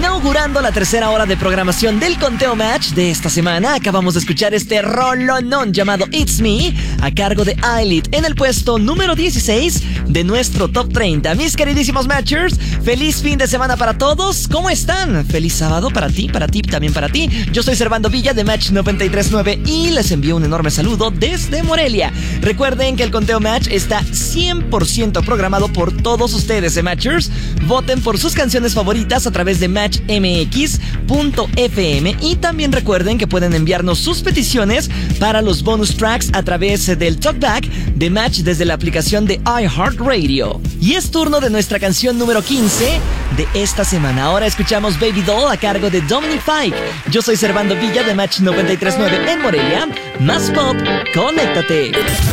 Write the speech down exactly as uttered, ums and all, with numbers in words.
Inaugurando la tercera hora de programación del Conteo Match de esta semana, acabamos de escuchar este rolonón llamado It's Me, a cargo de Eyelid, en el puesto número dieciséis de nuestro Top treinta. Mis queridísimos Matchers, feliz fin de semana para todos. ¿Cómo están? Feliz sábado para ti, para ti, también para ti. Yo soy Servando Villa de Match noventa y tres punto nueve y les envío un enorme saludo desde Morelia. Recuerden que el Conteo Match está cien por ciento programado por todos ustedes, Matchers. Voten por sus canciones favoritas a través de match m x punto f m y también recuerden que pueden enviarnos sus peticiones para los bonus tracks a través del talkback de Match desde la aplicación de iHeartRadio. Y es turno de nuestra canción número quince de esta semana. Ahora escuchamos Baby Doll a cargo de Dominic Fike. Yo soy Servando Villa de Match noventa y tres punto nueve en Morelia. Más pop, conéctate.